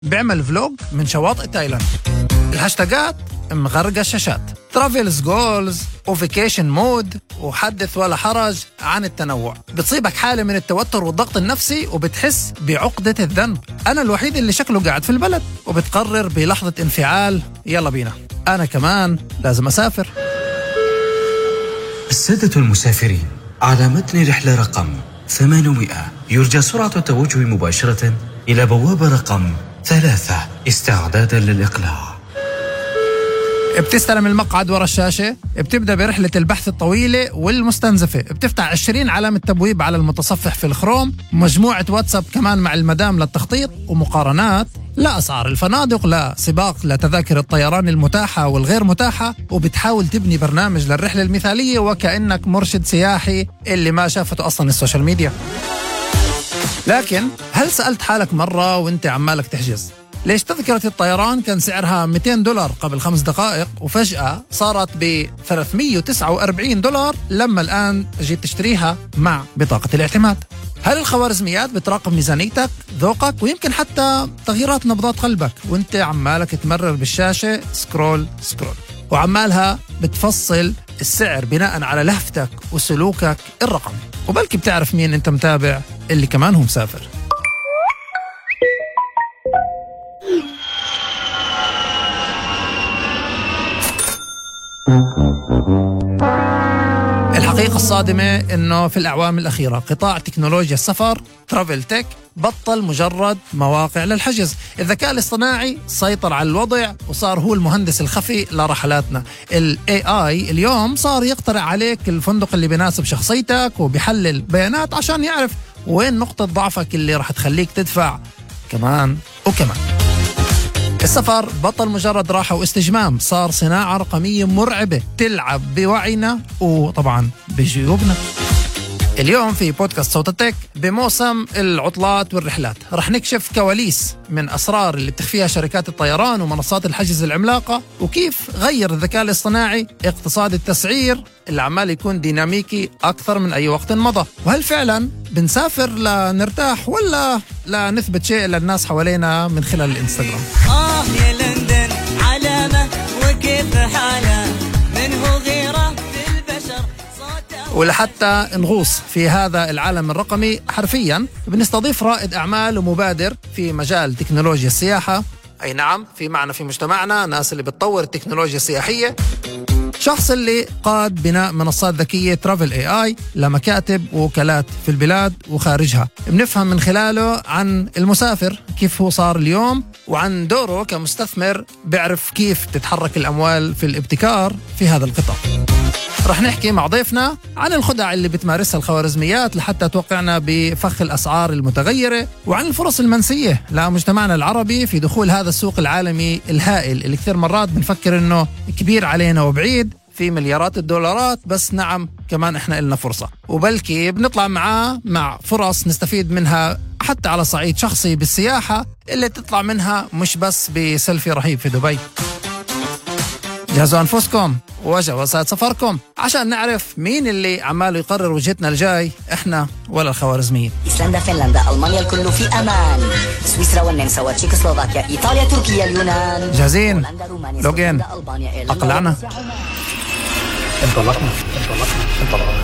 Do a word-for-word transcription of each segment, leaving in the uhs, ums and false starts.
بيعمل فلوج من شواطئ تايلاند. الهاشتاجات مغرقة الشاشات، ترافلز جولز وفيكيشن مود وحدث ولا حرج عن التنوع. بتصيبك حالة من التوتر والضغط النفسي وبتحس بعقدة الذنب. أنا الوحيد اللي شكله قاعد في البلد، وبتقرر بلحظة انفعال يلا بينا أنا كمان لازم أسافر. السادة المسافرين، على متن رحلة رقم ثمانمائة يرجى سرعة التوجه مباشرة إلى بوابة رقم ثلاثة استعدادا للإقلاع. بتستلم المقعد ورا الشاشة، بتبدأ برحلة البحث الطويلة والمستنزفة، بتفتح عشرين علامة تبويب على المتصفح في الخروم، مجموعة واتساب كمان مع المدام للتخطيط، ومقارنات لأسعار الفنادق، لا سباق لتذاكر الطيران المتاحة والغير متاحة، وبتحاول تبني برنامج للرحلة المثالية وكأنك مرشد سياحي اللي ما شافته أصلا السوشيال ميديا. لكن هل سألت حالك مرة وانت عمالك تحجز ليش تذكرة الطيران كان سعرها مئتين دولار قبل خمس دقائق وفجأة صارت ب ثلاثمئة وتسعة وأربعين دولار لما الآن جيت تشتريها مع بطاقة الاعتماد؟ هل الخوارزميات بتراقب ميزانيتك، ذوقك، ويمكن حتى تغييرات نبضات قلبك وانت عمالك تمرر بالشاشة سكرول سكرول، وعمالها بتفصل السعر بناء على لهفتك وسلوكك الرقمي؟ وبلكي بتعرف مين انت متابع اللي كمان هو مسافر. الحقيقة الصادمة إنه في الأعوام الأخيرة قطاع تكنولوجيا السفر ترافل تك بطل مجرد مواقع للحجز. الذكاء الاصطناعي سيطر على الوضع وصار هو المهندس الخفي لرحلاتنا. ال إيه آي اليوم صار يقترح عليك الفندق اللي بيناسب شخصيتك وبيحلل بيانات عشان يعرف وين نقطة ضعفك اللي راح تخليك تدفع كمان وكمان. السفر بطل مجرد راحة واستجمام، صار صناعة رقمية مرعبة تلعب بوعينا وطبعا بجيوبنا. اليوم في بودكاست صوت التك بموسم العطلات والرحلات رح نكشف كواليس من أسرار اللي بتخفيها شركات الطيران ومنصات الحجز العملاقة، وكيف غير الذكاء الاصطناعي اقتصاد التسعير اللي عمال يكون ديناميكي أكثر من أي وقت مضى. وهل فعلا بنسافر لنرتاح ولا لنثبت شيء للناس حوالينا من خلال الانستغرام؟ آه يا لندن علامة وكيف حالة منه غيره في البشر. ولحتى نغوص في هذا العالم الرقمي حرفيا بنستضيف رائد أعمال ومبادر في مجال تكنولوجيا السياحة. أي نعم، في معنا في مجتمعنا ناس اللي بتطور التكنولوجيا السياحية، شخص اللي قاد بناء منصات ذكية ترافل إيه آي لمكاتب ووكالات في البلاد وخارجها. بنفهم من خلاله عن المسافر كيف هو صار اليوم، وعن دوره كمستثمر بيعرف كيف تتحرك الأموال في الابتكار في هذا القطاع. رح نحكي مع ضيفنا عن الخدع اللي بتمارسها الخوارزميات لحتى توقعنا بفخ الأسعار المتغيرة، وعن الفرص المنسية لمجتمعنا العربي في دخول هذا السوق العالمي الهائل اللي كثير مرات بنفكر إنه كبير علينا وبعيد في مليارات الدولارات، بس نعم كمان إحنا إلنا فرصة، وبلكي بنطلع معاه مع فرص نستفيد منها حتى على صعيد شخصي بالسياحة اللي تطلع منها مش بس بسيلفي رهيب في دبي. جهزوا أنفسكم وجوازات سفركم عشان نعرف مين اللي عماله يقرر وجهتنا الجاي، إحنا ولا الخوارزميين. إيسلندا، فنلندا، ألمانيا، الكل في أمان. سويسرا والنمسا وتشيكوسلوفاكيا، إيطاليا، تركيا، اليونان. جاهزين؟ لوجين أقلعنا. انطلقنا انطلقنا انطلقنا.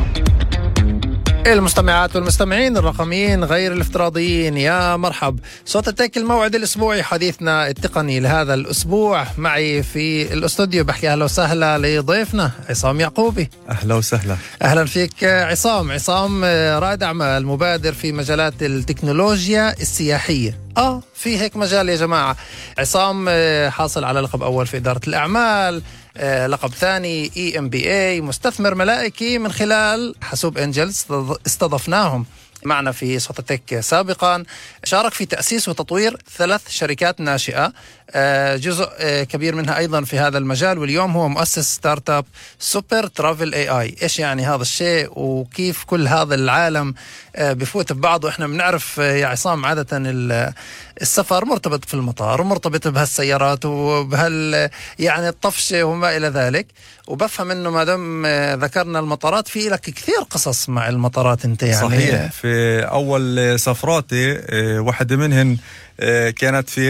المستمعات والمستمعين الرقميين غير الافتراضيين، يا مرحب. صوت التك الموعد الأسبوعي، حديثنا التقني لهذا الأسبوع. معي في الأستوديو بحكي أهلا وسهلا لضيفنا عصام يعقوبي. أهلا وسهلا. أهلا فيك عصام. عصام رائد أعمال مبادر في مجالات التكنولوجيا السياحية. آه في هيك مجال يا جماعة. عصام حاصل على لقب أول في إدارة الأعمال، لقب ثاني إي إم بي إيه، مستثمر ملائكي من خلال حاسوب إنجلز، استضفناهم معنا في صوت التك سابقا. شارك في تأسيس وتطوير ثلاث شركات ناشئة، جزء كبير منها أيضا في هذا المجال، واليوم هو مؤسس ستارت اب سوبر ترافل اي اي. إيش يعني هذا الشيء وكيف كل هذا العالم بفوت ببعضه؟ إحنا بنعرف يا عصام عادة السفر مرتبط في المطار ومرتبط بهالسيارات وبهال يعني الطفشة وما إلى ذلك. وبفهم إنه ما دام ذكرنا المطارات في لك كثير قصص مع المطارات أنت يعني. صحيح، في أول سفراتي واحدة منهن كانت في